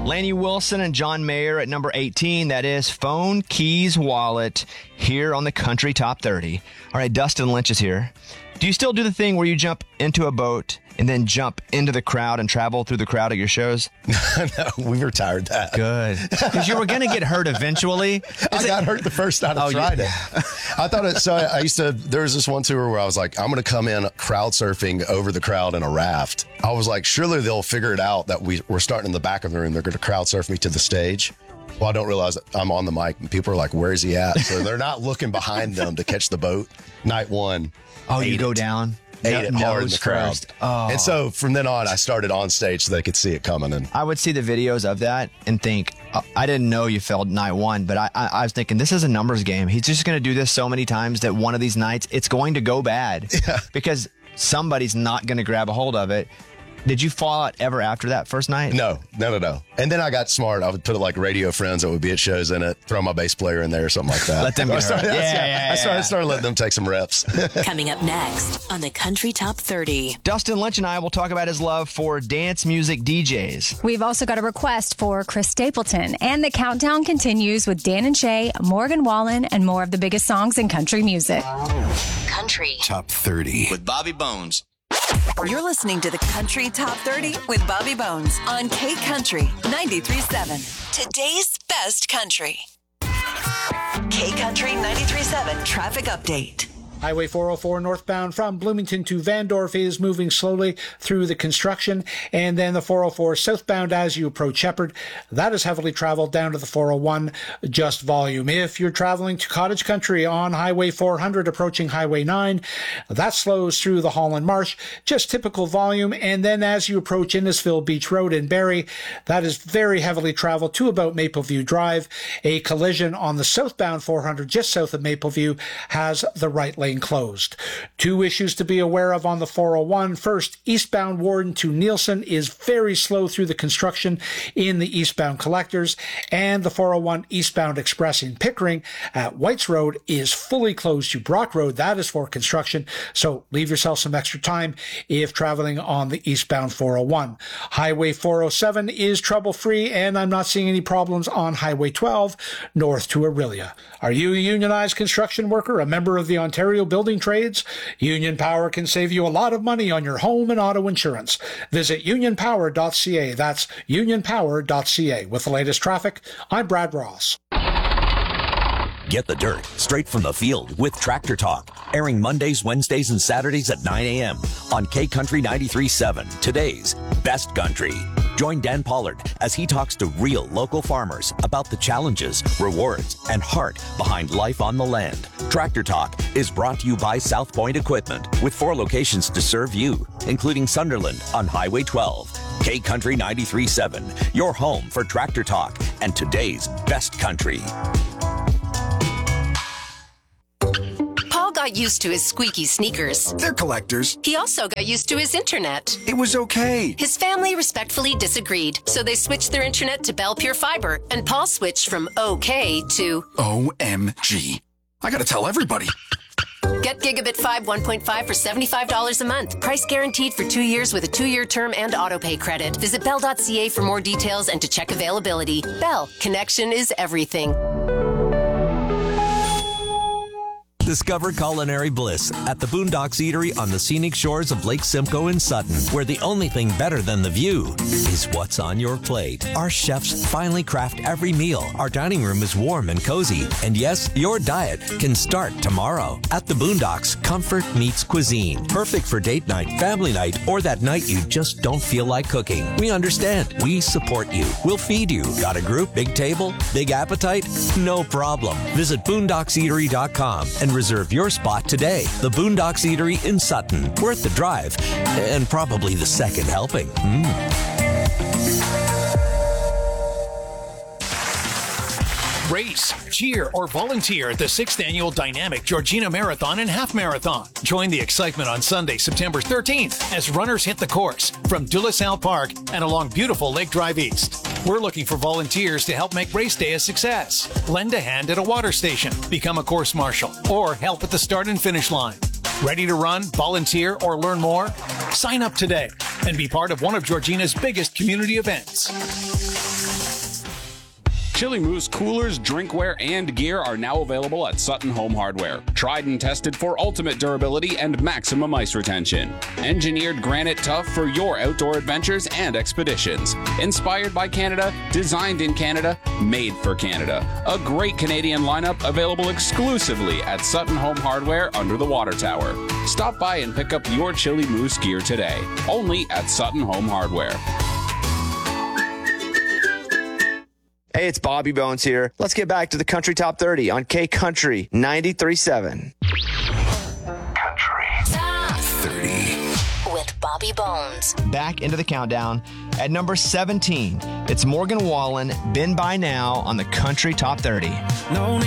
Laney Wilson and John Mayer at number 18. That is Phone, Keys, Wallet here on the Country Top 30. All right, Dustin Lynch is here. Do you still do the thing where you jump into a boat and then jump into the crowd and travel through the crowd at your shows? No, we retired that. Good. Because you were going to get hurt eventually. I got hurt the first time I tried it. I thought it, so I used to, there was this one tour where I was like, I'm going to come in crowd surfing over the crowd in a raft. I was like, surely they'll figure it out that we're starting in the back of the room. They're going to crowd surf me to the stage. Well, I don't realize that I'm on the mic and people are like, where is he at? So they're not looking behind them to catch the boat. Night one. Oh, you go down? Ate it hard in the crowd. First. Oh. And so from then on, I started on stage so they could see it coming. And I would see the videos of that and think, I didn't know you failed night one, but I was thinking, this is a numbers game. He's just going to do this so many times that one of these nights, it's going to go bad. Yeah. Because somebody's not going to grab a hold of it. Did you fall out ever after that first night? No. And then I got smart. I would put like radio friends that would be at shows in it, throw my bass player in there or something like that. Let them get hurt. I started letting them take some reps. Coming up next on the Country Top 30. Dustin Lynch and I will talk about his love for dance music DJs. We've also got a request for Chris Stapleton. And the countdown continues with Dan and Shay, Morgan Wallen, and more of the biggest songs in country music. Country Top 30 with Bobby Bones. You're listening to the Country Top 30 with Bobby Bones on K Country 93.7. Today's best country. K Country 93.7 traffic update. Highway 404 northbound from Bloomington to Vandorf is moving slowly through the construction. And then the 404 southbound as you approach Shepherd, that is heavily traveled down to the 401, just volume. If you're traveling to Cottage Country on Highway 400 approaching Highway 9, that slows through the Holland Marsh, just typical volume. And then as you approach Innisfil Beach Road in Barrie, that is very heavily traveled to about Mapleview Drive. A collision on the southbound 400 just south of Mapleview has the right lane closed. Two issues to be aware of on the 401. First, eastbound Warden to Nielsen is very slow through the construction in the eastbound collectors, and the 401 eastbound express in Pickering at Whites Road is fully closed to Brock Road. That is for construction, so leave yourself some extra time if traveling on the eastbound 401. Highway 407 is trouble-free, and I'm not seeing any problems on Highway 12 north to Orillia. Are you a unionized construction worker, a member of the Ontario Building Trades? Union Power can save you a lot of money on your home and auto insurance. Visit unionpower.ca. That's unionpower.ca. With the latest traffic, I'm Brad Ross. Get the dirt straight from the field with Tractor Talk, airing Mondays, Wednesdays, and Saturdays at 9 a.m. on K Country 93.7, today's best country. Join Dan Pollard as he talks to real local farmers about the challenges, rewards, and heart behind life on the land. Tractor Talk is brought to you by South Point Equipment, with 4 locations to serve you, including Sunderland on Highway 12. K Country 93.7, your home for Tractor Talk and today's best country. Paul got used to his squeaky sneakers. They're collectors. He also got used to his internet. It was okay. His family respectfully disagreed, so they switched their internet to Bell Pure Fiber, and Paul switched from OK to OMG. I gotta tell everybody. Get Gigabit 5 1.5 for $75 a month. Price guaranteed for 2 years with a 2-year term and autopay credit. Visit Bell.ca for more details and to check availability. Bell, connection is everything. Discover culinary bliss at the Boondocks Eatery on the scenic shores of Lake Simcoe in Sutton, where the only thing better than the view is what's on your plate. Our chefs finely craft every meal. Our dining room is warm and cozy. And yes, your diet can start tomorrow. At the Boondocks, comfort meets cuisine. Perfect for date night, family night, or that night you just don't feel like cooking. We understand. We support you. We'll feed you. Got a group, big table, big appetite? No problem. Visit boondockseatery.com and reserve your spot today. The Boondocks Eatery in Sutton. Worth the drive and probably the second helping. Race, cheer, or volunteer at the 6th Annual Dynamic Georgina Marathon and Half Marathon. Join the excitement on Sunday, September 13th as runners hit the course from De La Salle Park and along beautiful Lake Drive East. We're looking for volunteers to help make race day a success. Lend a hand at a water station, become a course marshal, or help at the start and finish line. Ready to run, volunteer, or learn more? Sign up today and be part of one of Georgina's biggest community events. Chili Moose coolers, drinkware, and gear are now available at Sutton Home Hardware. Tried and tested for ultimate durability and maximum ice retention. Engineered granite tough for your outdoor adventures and expeditions. Inspired by Canada, designed in Canada, made for Canada. A great Canadian lineup available exclusively at Sutton Home Hardware under the water tower. Stop by and pick up your Chili Moose gear today. Only at Sutton Home Hardware. Hey, it's Bobby Bones here. Let's get back to the Country Top 30 on K Country 93.7. Country Top 30 with Bobby Bones. Back into the countdown. At number 17, it's Morgan Wallen, Been By Now on the Country Top 30. No need